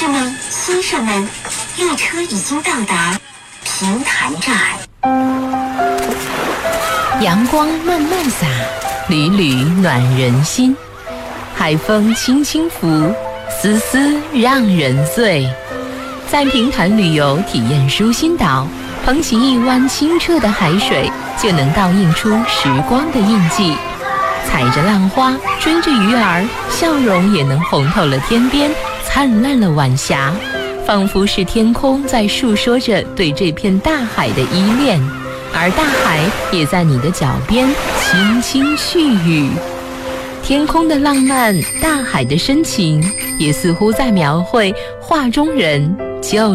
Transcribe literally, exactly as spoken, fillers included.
士们、先生们，列车已经到达平潭站。 阳光慢慢洒，缕缕暖人心。海风轻轻拂，丝丝让人醉。在平潭旅游体验舒心岛，捧起一湾清澈的海水，就能倒映出时光的印记。踩着浪花，追着鱼儿，笑容也能红透了天边，灿烂了晚霞，仿佛是天空在诉说着对这片大海的依恋，而大海也在你的脚边轻轻絮语。天空的浪漫，大海的深情，也似乎在描绘画中人就